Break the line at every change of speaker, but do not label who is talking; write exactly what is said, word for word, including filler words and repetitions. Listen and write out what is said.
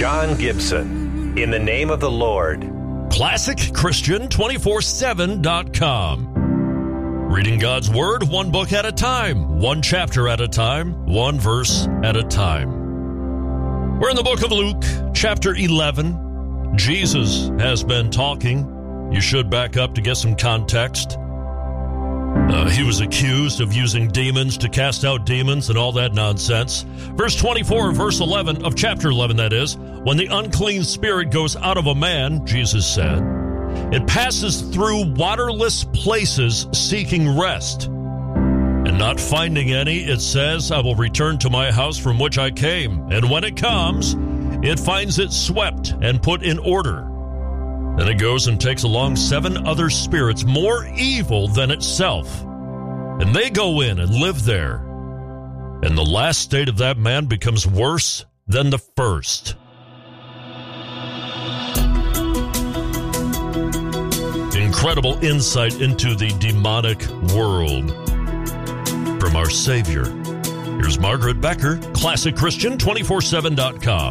John Gibson, In the Name of the Lord.
Classic Christian two four seven dot com. Reading God's Word one book at a time, one chapter at a time, one verse at a time. We're in the book of Luke, chapter eleven. Jesus has been talking. You should back up to get some context. Uh, he was accused of using demons to cast out demons and all that nonsense. Verse twenty-four, verse eleven of chapter eleven, that is, when the unclean spirit goes out of a man, Jesus said, it passes through waterless places seeking rest. And not finding any, it says, I will return to my house from which I came. And when it comes, it finds it swept and put in order. Then it goes and takes along seven other spirits more evil than itself. And they go in and live there. And the last state of that man becomes worse than the first. Incredible insight into the demonic world from our Savior. Here's Margaret Becker, Classic Christian two four seven dot com.